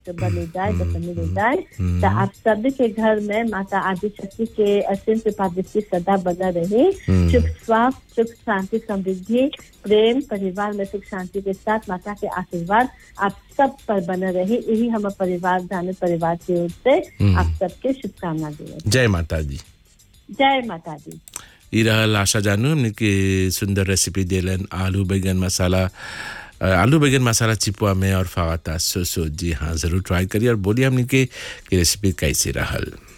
बने जाए बसने ले जाए तो आप सभी के घर में माता आदिशक्ति के असीम कृपा दृष्टि सदा बना रहे सुख स्वास्थ्य सुख शांति समृद्धि प्रेम परिवार में सुख शांति के साथ माता के आशीर्वाद आप सब पर बना रहे यही हम परिवार जाने परिवार की ओर से आप सबके शुभकामना दे जय माता दी जय माता दी ई रहल आशा जानू हमने के सुंदर रेसिपी देलन आलू बैगन मसाला चिपुआ में और फावता सो जी हाँ जरूर ट्राई करिए और बोलिए हमने के रेसिपी कैसी रहल।